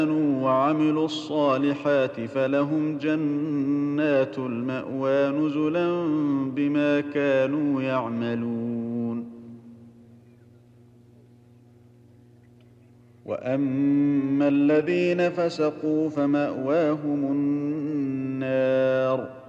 وعملوا الصالحات فلهم جنات المأوى نزلا بما كانوا يعملون. وأما الذين فسقوا فمأواهم النار